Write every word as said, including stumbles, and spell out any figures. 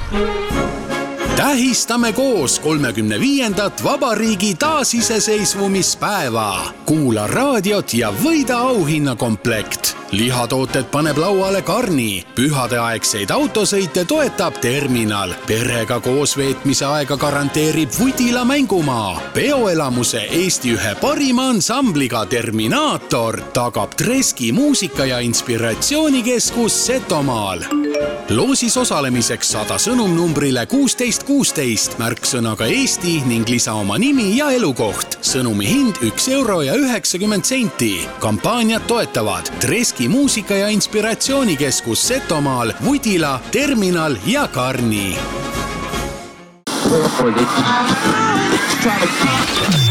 Tähistame koos kolmekümne viiendat vabariigi taasiseseisvumispäeva. Kuula raadiot ja võida auhinnakomplekt. Lihatooted paneb lauale Karni. Pühadeaegseid autosõite toetab Terminal. Perega koosveetmise aega garanteerib Vutila mängumaa. Peoelamuse Eesti ühe parima ansambliga Terminaator tagab Treski muusika- ja inspiratsioonikeskus Setomaal. Loosis osalemiseks sada sõnum numbrile kuusteist kuusteist, märksõnaga Eesti ning lisa oma nimi ja elukoht. Sõnumi hind üks euro ja üheksakümmend senti. Kampaaniat toetavad Treski muusika- ja inspiratsioonikeskus Setomaal, Vutila, Terminal ja Karni.